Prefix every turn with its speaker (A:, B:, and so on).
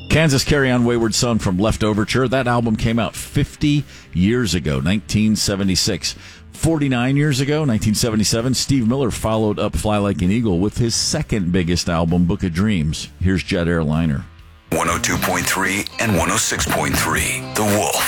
A: Kansas Carry On Wayward Son from Left Overture. That album came out 50 years ago, 1976. 49 years ago, 1977, Steve Miller followed up Fly Like an Eagle with his second biggest album, Book of Dreams. Here's Jet Airliner.
B: 102.3 and 106.3, The Wolf.